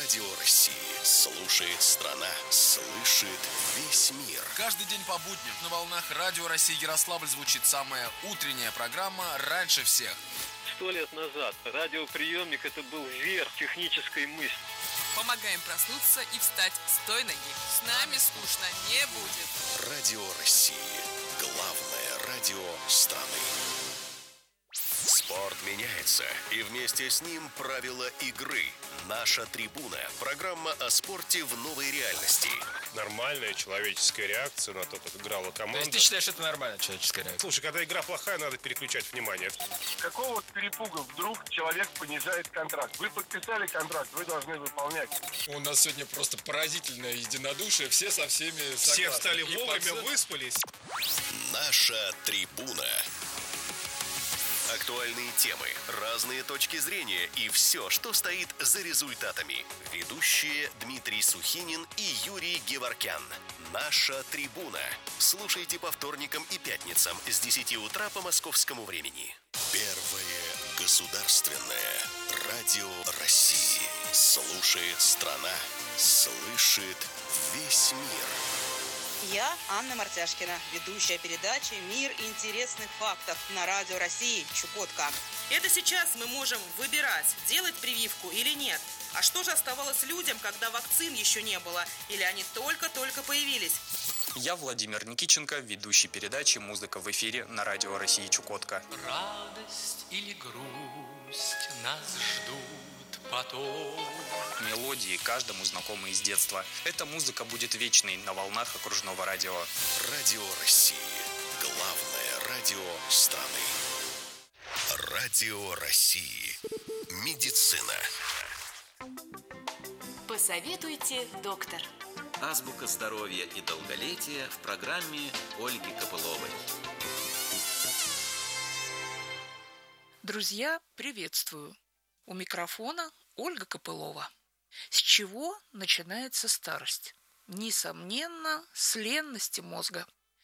Радио России. Слушает страна, слышит весь мир. Каждый день по будням на волнах Радио России Ярославль звучит самая утренняя программа «Раньше всех». 100 лет назад радиоприемник – это был верх технической мысли. Помогаем проснуться и встать с той ноги. С нами скучно не будет. Радио России. Главное радио страны. Спорт меняется, и вместе с ним правила игры. «Наша трибуна» – программа о спорте в новой реальности. Нормальная человеческая реакция на то, как играла команда. То есть ты считаешь, это нормальная человеческая реакция? Слушай, когда игра плохая, надо переключать внимание. Какого перепуга вдруг человек понижает контракт? Вы подписали контракт, вы должны выполнять. У нас сегодня просто поразительное единодушие, все со всеми согласны. Все встали вовремя, выспались. «Наша трибуна». Актуальные темы, разные точки зрения и все, что стоит за результатами. Ведущие Дмитрий Сухинин и Юрий Геворкян. «Наша трибуна». Слушайте по вторникам и пятницам с 10 утра по московскому времени. Первое государственное радио России. Слушает страна, слышит весь мир. Я Анна Мартяшкина, ведущая передачи «Мир интересных фактов» на Радио России Чукотка. Это сейчас мы можем выбирать, делать прививку или нет. А что же оставалось людям, когда вакцин еще не было? Или они только-только появились? Я Владимир Никиченко, ведущий передачи «Музыка в эфире» на Радио России Чукотка. Радость или грусть нас ждут потом. Мелодии каждому знакомые с детства. Эта музыка будет вечной на волнах окружного радио. Радио России. Главное радио страны. Радио России. Медицина. Посоветуйте, доктор. Азбука здоровья и долголетия в программе Ольги Копыловой. Друзья, приветствую. У микрофона Ольга Копылова. С чего начинается старость? Несомненно, с ленности мозга.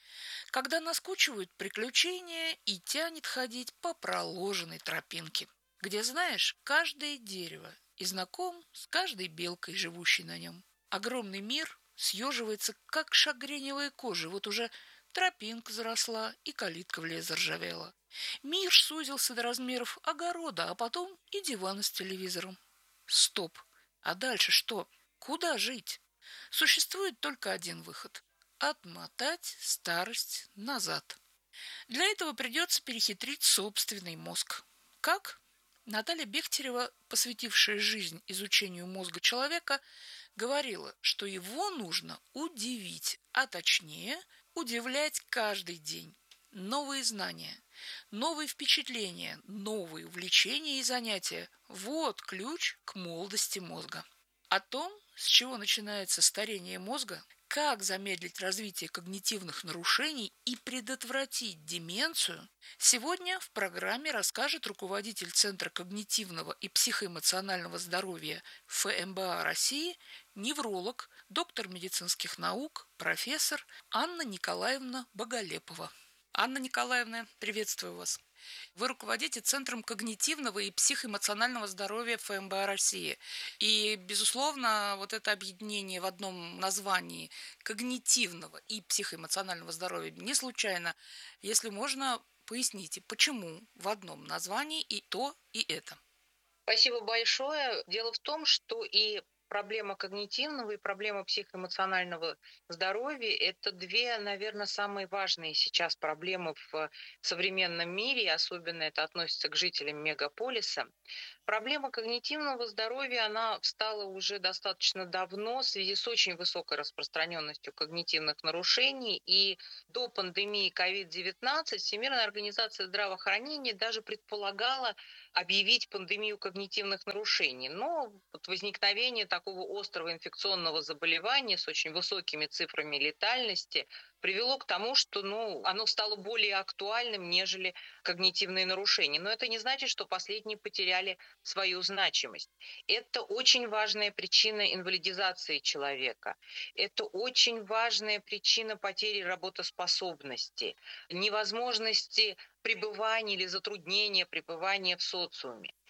Когда наскучивают приключения и тянет ходить по проложенной тропинке, где знаешь каждое дерево и знаком с каждой белкой, живущей на нем. Огромный мир съеживается, как шагреневая кожа. Вот уже тропинка заросла и калитка в лес заржавела. Мир сузился до размеров огорода, а потом и дивана с телевизором. Стоп! А дальше что? Куда жить? Существует только один выход – отмотать старость назад. Для этого придется перехитрить собственный мозг. Как? Наталья Бехтерева, посвятившая жизнь изучению мозга человека, говорила, что его нужно удивить, а точнее удивлять каждый день. Новые знания, новые впечатления, новые увлечения и занятия – вот ключ к молодости мозга. О том, с чего начинается старение мозга, как замедлить развитие когнитивных нарушений и предотвратить деменцию, сегодня в программе расскажет руководитель Центра когнитивного и психоэмоционального здоровья ФМБА России, невролог, доктор медицинских наук, профессор Анна Николаевна Боголепова. Анна Николаевна, приветствую вас. Вы руководите Центром когнитивного и психоэмоционального здоровья ФМБА России. И, безусловно, вот это объединение в одном названии когнитивного и психоэмоционального здоровья не случайно. Если можно, поясните, почему в одном названии и то, и это? Спасибо большое. Дело в том, что и проблема когнитивного и проблема психоэмоционального здоровья – это две, наверное, самые важные сейчас проблемы в современном мире, и особенно это относится к жителям мегаполиса. Проблема когнитивного здоровья, она встала уже достаточно давно в связи с очень высокой распространенностью когнитивных нарушений. И до пандемии COVID-19 Всемирная организация здравоохранения даже предполагала объявить пандемию когнитивных нарушений. Но вот возникновение такого острого инфекционного заболевания с очень высокими цифрами летальности привело к тому, что оно стало более актуальным, нежели когнитивные нарушения. Но это не значит, что последние потеряли свою значимость. Это очень важная причина инвалидизации человека. Это очень важная причина потери работоспособности, невозможности пребывания или затруднения пребывания в социуме.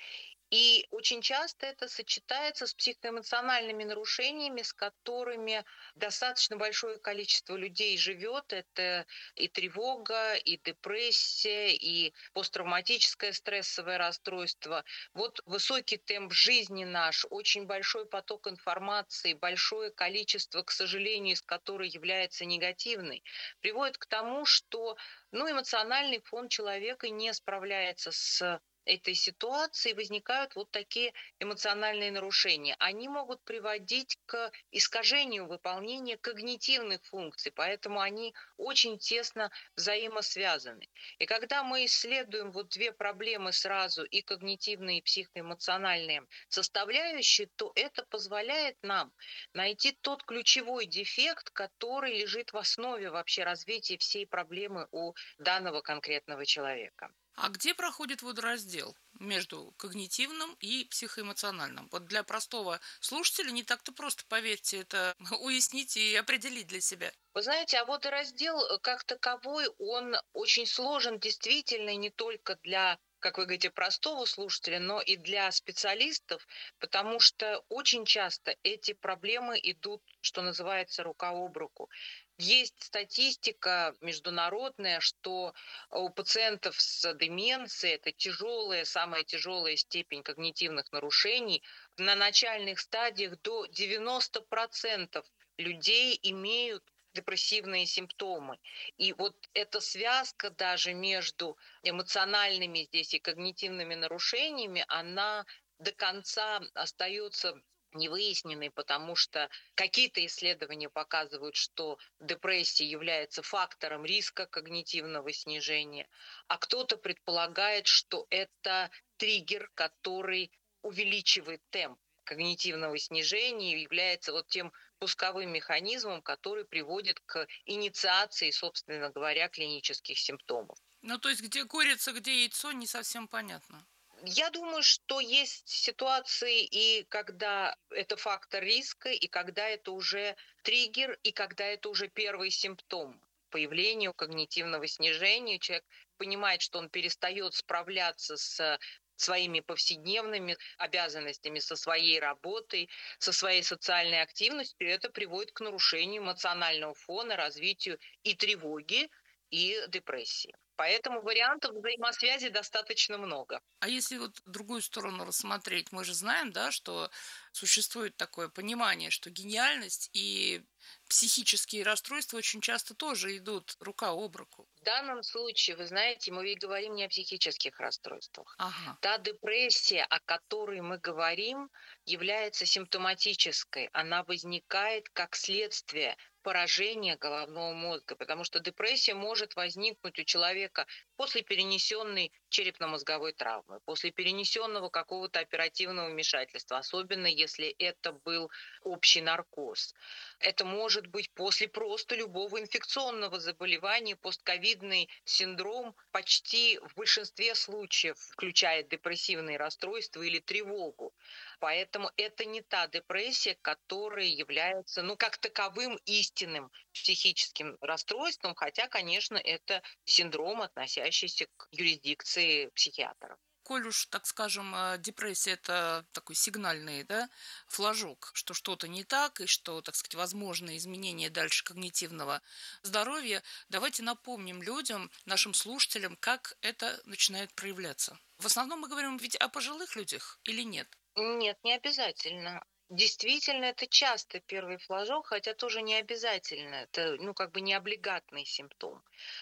И очень часто это сочетается с психоэмоциональными нарушениями, с которыми достаточно большое количество людей живет. Это и тревога, и депрессия, и посттравматическое стрессовое расстройство. Вот высокий темп жизни наш, очень большой поток информации, большое количество, к сожалению, из которой является негативной, приводит к тому, что эмоциональный фон человека не справляется с этой ситуации, возникают вот такие эмоциональные нарушения. Они могут приводить к искажению выполнения когнитивных функций, поэтому они очень тесно взаимосвязаны. И когда мы исследуем вот две проблемы сразу, и когнитивные, и психоэмоциональные составляющие, то это позволяет нам найти тот ключевой дефект, который лежит в основе вообще развития всей проблемы у данного конкретного человека. А где проходит водораздел между когнитивным и психоэмоциональным? Вот для простого слушателя не так-то просто, поверьте, это уяснить и определить для себя. Вы знаете, а водораздел как таковой, он очень сложен действительно не только для, как вы говорите, простого слушателя, но и для специалистов, потому что очень часто эти проблемы идут, что называется, рука об руку. Есть статистика международная, что у пациентов с деменцией, это самая тяжелая степень когнитивных нарушений, на начальных стадиях до 90% людей имеют депрессивные симптомы. И вот эта связка даже между эмоциональными здесь и когнитивными нарушениями, она до конца остается невыясненной, потому что какие-то исследования показывают, что депрессия является фактором риска когнитивного снижения, а кто-то предполагает, что это триггер, который увеличивает темп когнитивного снижения и является вот тем пусковым механизмом, который приводит к инициации, собственно говоря, клинических симптомов. То есть где курица, где яйцо, не совсем понятно. Я думаю, что есть ситуации, и когда это фактор риска, и когда это уже триггер, и когда это уже первый симптом появления когнитивного снижения. Человек понимает, что он перестает справляться с своими повседневными обязанностями, со своей работой, со своей социальной активностью. И это приводит к нарушению эмоционального фона, развитию и тревоги, и депрессии. Поэтому вариантов взаимосвязи достаточно много. А если вот другую сторону рассмотреть, мы же знаем, да, что существует такое понимание, что гениальность и психические расстройства очень часто тоже идут рука об руку. В данном случае, вы знаете, мы ведь говорим не о психических расстройствах. Ага. Та депрессия, о которой мы говорим, является симптоматической. Она возникает как следствие поражения головного мозга, потому что депрессия может возникнуть у человека после перенесенной черепно-мозговой травмы, после перенесенного какого-то оперативного вмешательства, особенно если это был общий наркоз. Это может быть после просто любого инфекционного заболевания, постковидный синдром почти в большинстве случаев включает депрессивные расстройства или тревогу. Поэтому это не та депрессия, которая является, как таковым истинным психическим расстройством, хотя, конечно, это синдром, относящийся к юрисдикции психиатров. Коль уж, так скажем, депрессия – это такой сигнальный, да, флажок, что что-то не так, и что, так сказать, возможны изменения дальше когнитивного здоровья, давайте напомним людям, нашим слушателям, как это начинает проявляться. В основном мы говорим ведь о пожилых людях или нет? Нет, не обязательно. Действительно, это часто первый флажок, хотя тоже не обязательно. Это, не облигатный симптом.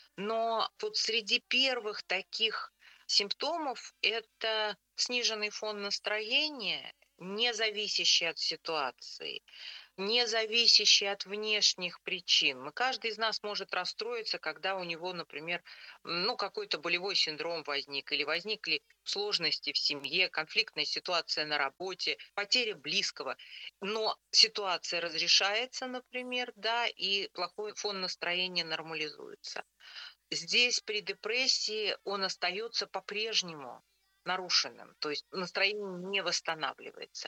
Но вот среди первых таких симптомов это сниженный фон настроения, не зависящий от ситуации, не зависящий от внешних причин. Каждый из нас может расстроиться, когда у него, например, какой-то болевой синдром возник, или возникли сложности в семье, конфликтная ситуация на работе, потеря близкого. Но ситуация разрешается, например, да, и плохой фон настроения нормализуется. Здесь при депрессии он остается по-прежнему нарушенным, то есть настроение не восстанавливается.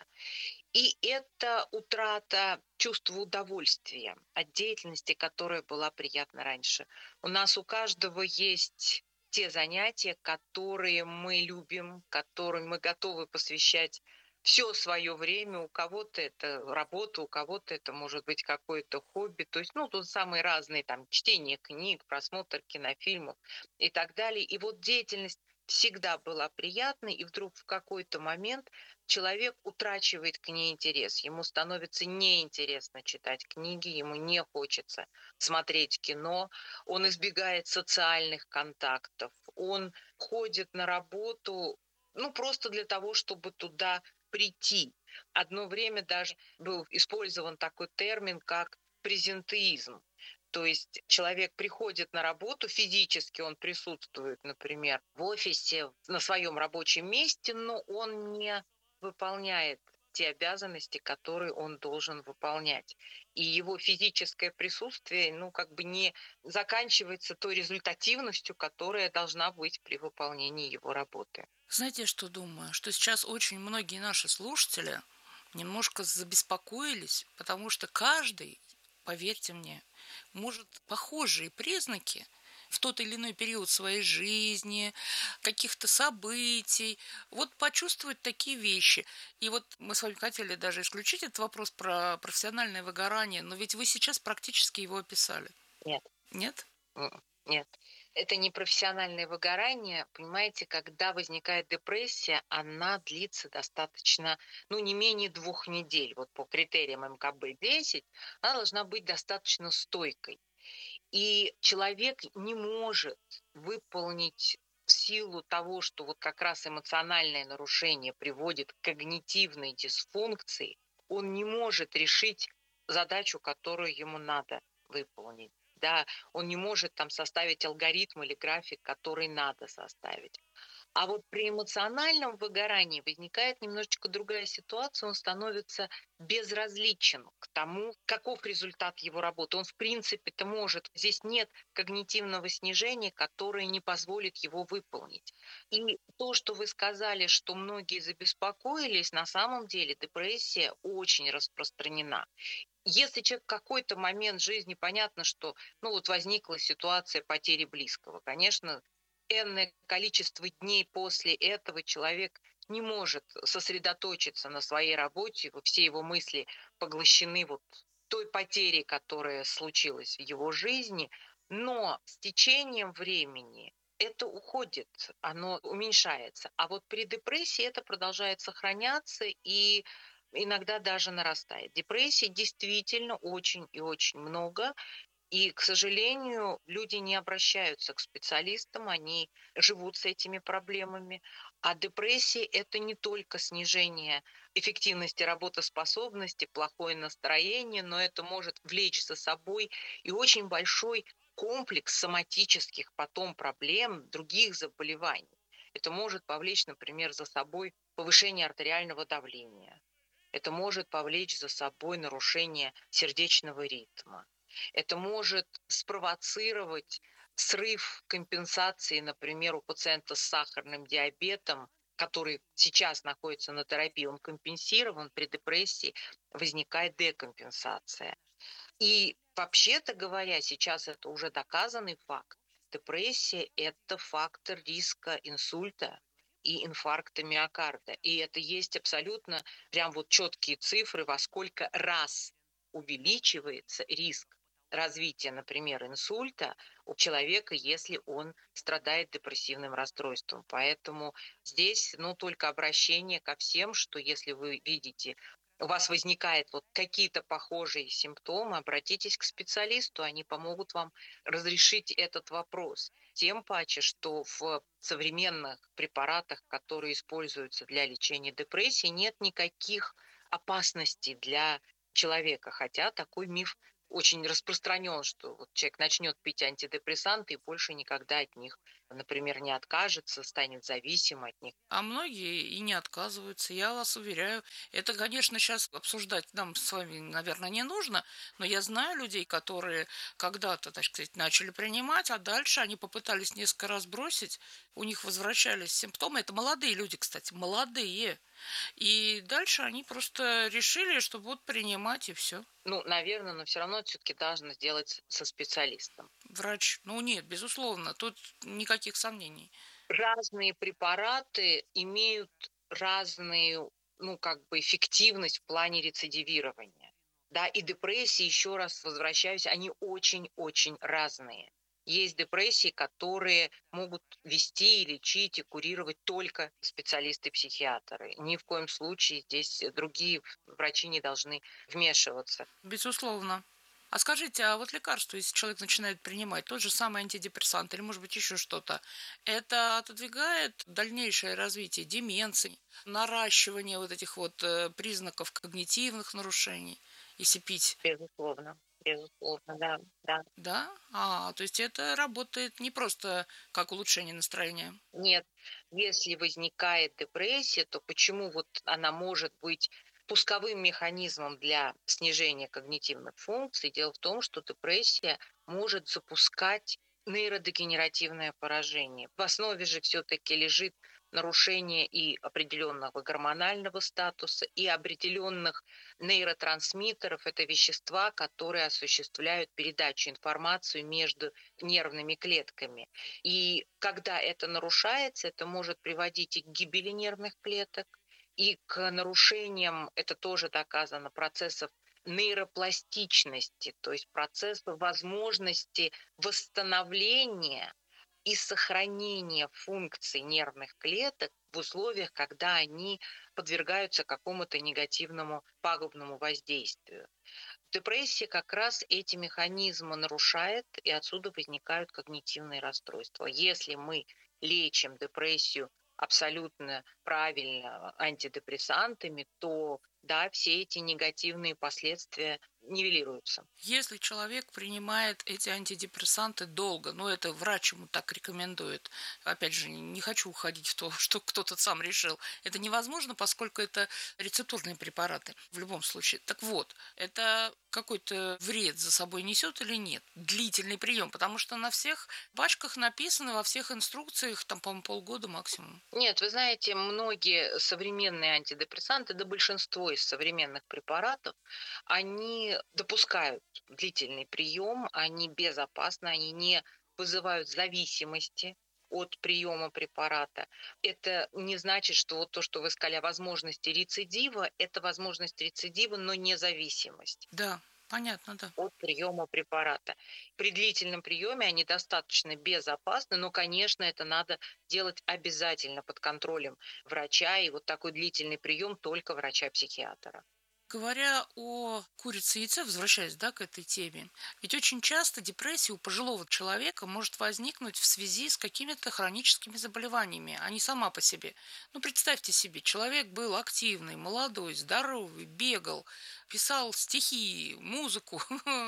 И это утрата чувства удовольствия от деятельности, которая была приятна раньше. У нас у каждого есть те занятия, которые мы любим, которым мы готовы посвящать все свое время. У кого-то это работа, у кого-то это может быть какое-то хобби. То есть, тут самые разные, там, чтение книг, просмотр кинофильмов и так далее. И вот деятельность всегда была приятной, и вдруг в какой-то момент человек утрачивает к ней интерес. Ему становится неинтересно читать книги, ему не хочется смотреть кино, он избегает социальных контактов, он ходит на работу, просто для того, чтобы туда прийти. Одно время даже был использован такой термин, как презентеизм. То есть человек приходит на работу, физически он присутствует, например, в офисе, на своем рабочем месте, но он не выполняет те обязанности, которые он должен выполнять. И его физическое присутствие, не заканчивается той результативностью, которая должна быть при выполнении его работы. Знаете, что думаю? Что сейчас очень многие наши слушатели немножко забеспокоились, потому что каждый, поверьте мне, может похожие признаки в тот или иной период своей жизни, каких-то событий, почувствовать такие вещи. И мы с вами хотели даже исключить этот вопрос про профессиональное выгорание, но ведь вы сейчас практически его описали. Нет. Нет? Нет. Это не профессиональное выгорание. Понимаете, когда возникает депрессия, она длится достаточно, не менее 2 недель. По критериям МКБ-10 она должна быть достаточно стойкой. И человек не может выполнить в силу того, что как раз эмоциональное нарушение приводит к когнитивной дисфункции, он не может решить задачу, которую ему надо выполнить. Да, он не может составить алгоритм или график, который надо составить. А при эмоциональном выгорании возникает немножечко другая ситуация. Он становится безразличен к тому, каков результат его работы. Он в принципе-то может. Здесь нет когнитивного снижения, которое не позволит его выполнить. И то, что вы сказали, что многие забеспокоились, на самом деле депрессия очень распространена. Если человек в какой-то момент жизни, понятно, что возникла ситуация потери близкого, конечно, энное количество дней после этого человек не может сосредоточиться на своей работе, все его мысли поглощены той потерей, которая случилась в его жизни, но с течением времени это уходит, оно уменьшается. А при депрессии это продолжает сохраняться и иногда даже нарастает. Депрессии действительно очень и очень много. И, к сожалению, люди не обращаются к специалистам, они живут с этими проблемами. А депрессия – это не только снижение эффективности работоспособности, плохое настроение, но это может влечь за собой и очень большой комплекс соматических потом проблем, других заболеваний. Это может повлечь, например, за собой повышение артериального давления. Это может повлечь за собой нарушение сердечного ритма. Это может спровоцировать срыв компенсации, например, у пациента с сахарным диабетом, который сейчас находится на терапии, он компенсирован, при депрессии возникает декомпенсация. И вообще-то говоря, сейчас это уже доказанный факт. Депрессия – это фактор риска инсульта и инфаркта миокарда. И это есть абсолютно прям четкие цифры, во сколько раз увеличивается риск развития, например, инсульта у человека, если он страдает депрессивным расстройством. Поэтому здесь, только обращение ко всем, что если вы видите, у вас возникают какие-то похожие симптомы, обратитесь к специалисту, они помогут вам разрешить этот вопрос. Тем паче, что в современных препаратах, которые используются для лечения депрессии, нет никаких опасностей для человека, хотя такой миф очень распространен, что человек начнет пить антидепрессанты и больше никогда от них, например, не откажется, станет зависим от них. А многие и не отказываются, я вас уверяю. Это, конечно, сейчас обсуждать нам с вами, наверное, не нужно, но я знаю людей, которые когда-то, так сказать, начали принимать, а дальше они попытались несколько раз бросить, у них возвращались симптомы. Это молодые люди, кстати, молодые. И дальше они просто решили, что будут принимать, и все. Наверное, но все равно это все-таки должно сделать со специалистом. врач. Ну нет, безусловно, тут никаких сомнений. Разные препараты имеют разную, эффективность в плане рецидивирования. Да, и депрессии, еще раз возвращаюсь, они очень-очень разные. Есть депрессии, которые могут вести, и лечить и курировать только специалисты-психиатры. Ни в коем случае здесь другие врачи не должны вмешиваться. Безусловно. А скажите, а вот лекарство, если человек начинает принимать, тот же самый антидепрессант или, может быть, еще что-то, это отодвигает дальнейшее развитие деменции, наращивание вот этих вот признаков когнитивных нарушений, если пить? Безусловно, да, да. Да? То есть это работает не просто как улучшение настроения. Нет, если возникает депрессия, то почему вот она может быть пусковым механизмом для снижения когнитивных функций? Дело в том, что депрессия может запускать нейродегенеративное поражение. В основе же все-таки лежит нарушение и определенного гормонального статуса, и определенных нейротрансмиттеров. Это вещества, которые осуществляют передачу информации между нервными клетками. И когда это нарушается, это может приводить и к гибели нервных клеток, и к нарушениям, это тоже доказано, процессов нейропластичности, то есть процесса возможности восстановления и сохранения функций нервных клеток в условиях, когда они подвергаются какому-то негативному пагубному воздействию. Депрессия как раз эти механизмы нарушает, и отсюда возникают когнитивные расстройства. Если мы лечим депрессию абсолютно правильно антидепрессантами, то да, все эти негативные последствия нивелируются. Если человек принимает эти антидепрессанты долго, это врач ему так рекомендует, опять же, не хочу уходить в то, что кто-то сам решил, это невозможно, поскольку это рецептурные препараты в любом случае. Так вот, это какой-то вред за собой несет или нет? Длительный прием, потому что на всех пачках написано, во всех инструкциях, там, по-моему, полгода максимум. Нет, вы знаете, многие современные антидепрессанты, да большинство из современных препаратов, они допускают длительный прием, они безопасны, они не вызывают зависимости от приема препарата. Это не значит, что вот то, что вы сказали о возможности рецидива, это возможность рецидива, но не зависимость. Да. Понятно, да. От приема препарата. При длительном приеме они достаточно безопасны, но, конечно, это надо делать обязательно под контролем врача, и вот такой длительный прием только врача-психиатра. Говоря о курице и яйце, возвращаясь, к этой теме, ведь очень часто депрессия у пожилого человека может возникнуть в связи с какими-то хроническими заболеваниями, а не сама по себе. Представьте себе, человек был активный, молодой, здоровый, бегал, писал стихи, музыку,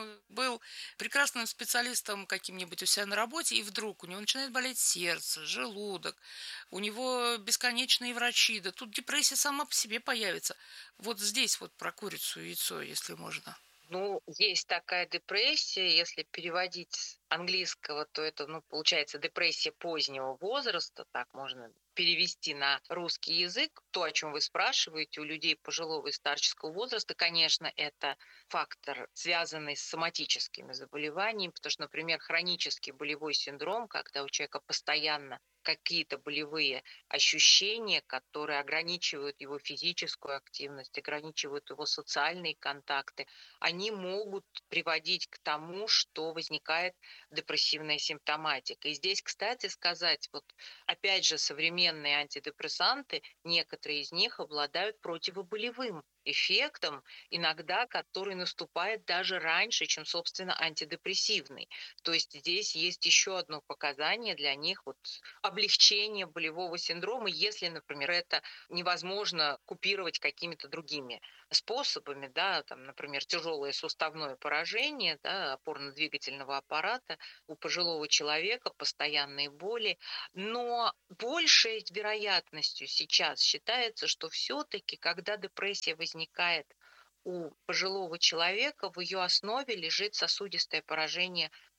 был прекрасным специалистом каким-нибудь у себя на работе, и вдруг у него начинает болеть сердце, желудок, у него бесконечные врачи, да тут депрессия сама по себе появится. Вот здесь вот про курицу и яйцо, если можно. Есть такая депрессия, если переводить с английского, то это, получается, депрессия позднего возраста, так можно перевести на русский язык. То, о чем вы спрашиваете, у людей пожилого и старческого возраста, конечно, это фактор, связанный с соматическими заболеваниями, потому что, например, хронический болевой синдром, когда у человека постоянно какие-то болевые ощущения, которые ограничивают его физическую активность, ограничивают его социальные контакты, они могут приводить к тому, что возникает депрессивная симптоматика. И здесь, кстати сказать, опять же, современные антидепрессанты, некоторые из них обладают противоболевым эффектом, иногда который наступает даже раньше, чем, собственно, антидепрессивный. То есть здесь есть еще одно показание для них облегчение болевого синдрома, если, например, это невозможно купировать какими-то другими способами, например, тяжелое суставное поражение, опорно-двигательного аппарата у пожилого человека, постоянные боли. Но большей вероятностью сейчас считается, что все-таки, когда депрессия возникает у пожилого человека, в ее основе лежит сосудистое поражение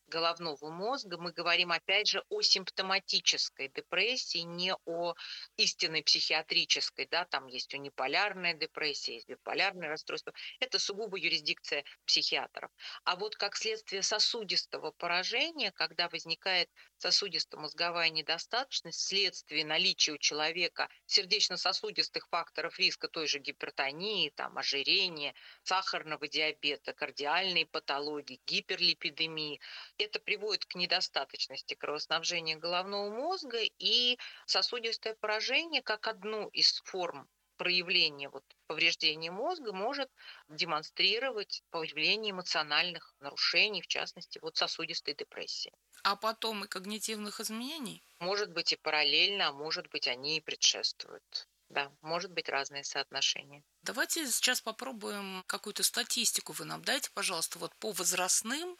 головного мозга, мы говорим опять же о симптоматической депрессии, не о истинной психиатрической, да, там есть униполярная депрессия, есть биполярное расстройство, это сугубо юрисдикция психиатров. А вот как следствие сосудистого поражения, когда возникает сосудисто-мозговая недостаточность вследствие наличия у человека сердечно-сосудистых факторов риска, той же гипертонии, там, ожирения, сахарного диабета, кардиальной патологии, гиперлипидемии, это приводит к недостаточности кровоснабжения головного мозга, и сосудистое поражение, как одну из форм проявления повреждения мозга, может демонстрировать появление эмоциональных нарушений, в частности, сосудистой депрессии. А потом и когнитивных изменений? Может быть и параллельно, а может быть они и предшествуют. Да, может быть разные соотношения. Давайте сейчас попробуем какую-то статистику. Вы нам дайте, пожалуйста, по возрастным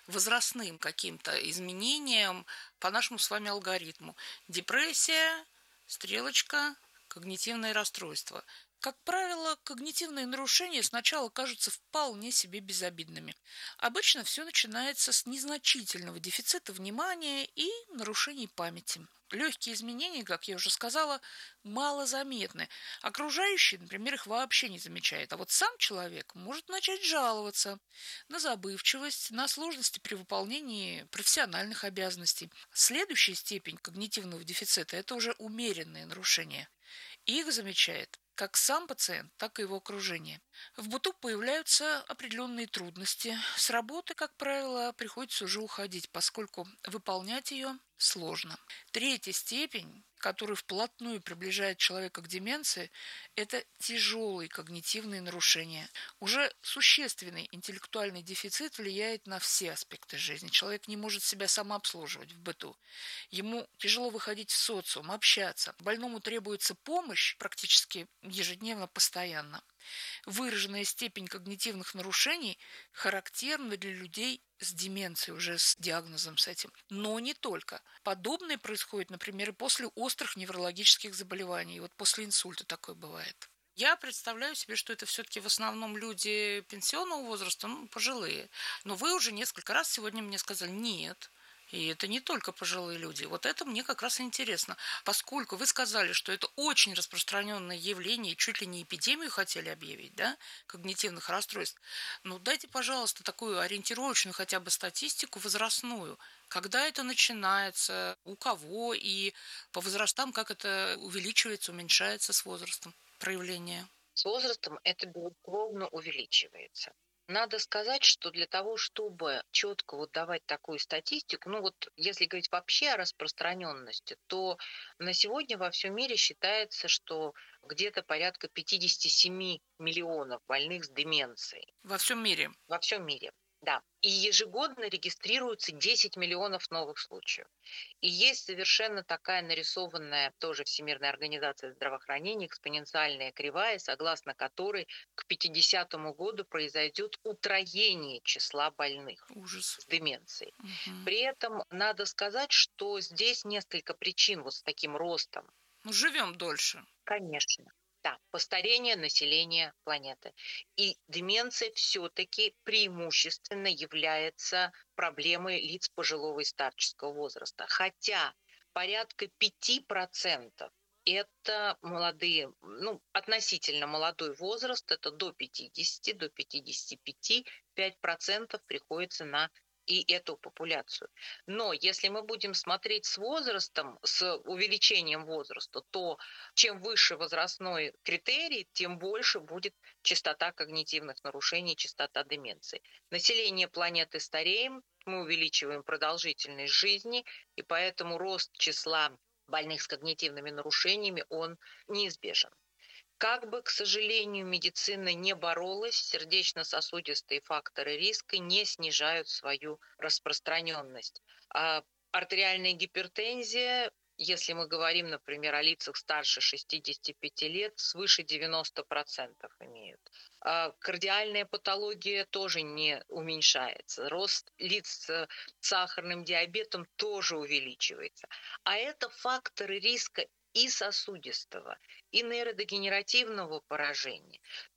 каким-то изменениям по нашему с вами алгоритму. Депрессия, стрелочка, когнитивное расстройство. Как правило, когнитивные нарушения сначала кажутся вполне себе безобидными. Обычно все начинается с незначительного дефицита внимания и нарушений памяти. Легкие изменения, как я уже сказала, малозаметны. Окружающие, например, их вообще не замечают. А сам человек может начать жаловаться на забывчивость, на сложности при выполнении профессиональных обязанностей. Следующая степень когнитивного дефицита – это уже умеренные нарушения. Их замечает как сам пациент, так и его окружение. В быту появляются определенные трудности. С работы, как правило, приходится уже уходить, поскольку выполнять ее сложно. Третья степень, которая вплотную приближает человека к деменции, это тяжелые когнитивные нарушения. Уже существенный интеллектуальный дефицит влияет на все аспекты жизни. Человек не может себя самообслуживать в быту. Ему тяжело выходить в социум, общаться. Больному требуется помощь практически ежедневно, постоянно. Выраженная степень когнитивных нарушений характерна для людей с деменцией, уже с диагнозом с этим. Но не только. Подобное происходит, например, и после острых неврологических заболеваний. После инсульта такое бывает. Я представляю себе, что это все-таки в основном люди пенсионного возраста, пожилые. Но вы уже несколько раз сегодня мне сказали «нет». И это не только пожилые люди. Это мне как раз интересно. Поскольку вы сказали, что это очень распространенное явление, чуть ли не эпидемию хотели объявить, да, когнитивных расстройств. Дайте, пожалуйста, такую ориентировочную хотя бы статистику возрастную. Когда это начинается, у кого и по возрастам, как это увеличивается, уменьшается с возрастом проявление? С возрастом это, безусловно, увеличивается. Надо сказать, что для того, чтобы четко давать такую статистику, если говорить вообще о распространенности, то на сегодня во всем мире считается, что где-то порядка 57 миллионов больных с деменцией. Во всем мире? Во всем мире, да. И ежегодно регистрируется 10 миллионов новых случаев. И есть совершенно такая нарисованная тоже Всемирной организацией здравоохранения экспоненциальная кривая, согласно которой к 50-му году произойдет утроение числа больных с деменцией. Угу. При этом надо сказать, что здесь несколько причин с таким ростом. Живем дольше. Конечно. Да, постарение населения планеты. И деменция все-таки преимущественно является проблемой лиц пожилого и старческого возраста. Хотя порядка 5% это молодые, относительно молодой возраст, это до 50, до 55, 5% приходится на и эту популяцию. Но если мы будем смотреть с возрастом, с увеличением возраста, то чем выше возрастной критерий, тем больше будет частота когнитивных нарушений, частота деменции. Население планеты стареем, мы увеличиваем продолжительность жизни, и поэтому рост числа больных с когнитивными нарушениями, он неизбежен. Как бы, к сожалению, медицина не боролась, сердечно-сосудистые факторы риска не снижают свою распространенность. А артериальная гипертензия, если мы говорим, например, о лицах старше 65 лет, свыше 90% имеют. А кардиальная патология тоже не уменьшается. Рост лиц с сахарным диабетом тоже увеличивается. А это факторы риска и сосудистого, и нейродегенеративного поражения.